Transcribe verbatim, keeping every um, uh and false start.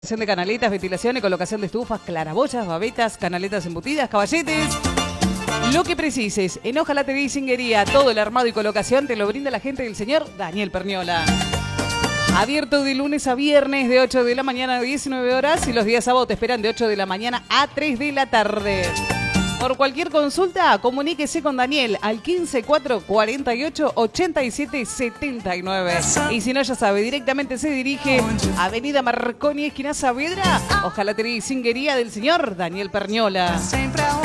De canaletas, ventilación y colocación de estufas, claraboyas, babetas, canaletas embutidas, caballetes. Lo que precises, en Ojalatería y Singuería, todo el armado y colocación te lo brinda la gente del señor Daniel Perniola. Abierto de lunes a viernes de ocho de la mañana a diecinueve horas y los días sábados te esperan de ocho de la mañana a tres de la tarde. Por cualquier consulta, comuníquese con Daniel al quince cuatro cuarenta y ocho ochenta y siete setenta y nueve. Y si no, ya sabe, directamente se dirige a Avenida Marconi, esquina Saavedra, Ojalatería y Singuería del señor Daniel Perniola.